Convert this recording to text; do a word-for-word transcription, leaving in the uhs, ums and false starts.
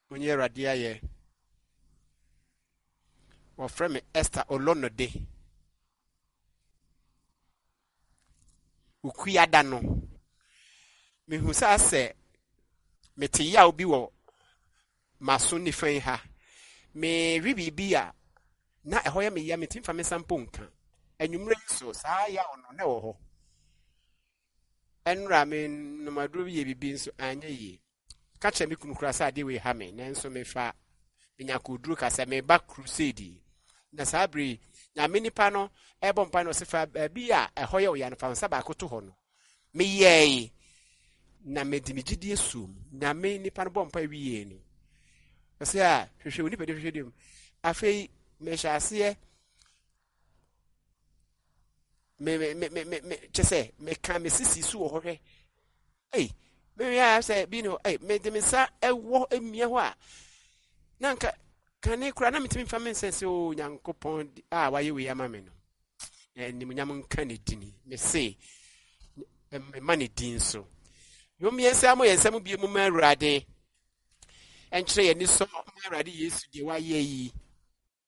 Onye radia ye. Wa frame Esther Olonode. Ukuyada no. Me hu sa se mete ya obi wo maso ni fan ha. Me wi bibia na eho ya me ya metim fa me sampo nka. Anwumre so saa ya ono na wo ho. Enra me no maduro bi ye bibi nso anya yi. Ka che me kunu kura sa de we ha me na nso me fa nya koduru ka se me ba crusade. Na sabri nya me nipa no ebo mpa no se fa bi a eho ya wo ya no fa nsa ba akoto ho no. Me ye na me di me gidi esum nya me nipa no bompa wiye ni. Ose a hwehwe oni pede hwehwe dem. Afei me hyase me me me me me chese me kan me sisi su ho hwe eh me ya say bi no eh me de me sa ewo emie ho a nanka kan e kura na metimi fa me sense o nyankopon a waye we ama me no eh ni munyam nka ne dini me say me ma ne din so yo me yesa mo yesa mo bi mu ma awurade enkyere ye ni so ma awurade Yesu de waye yi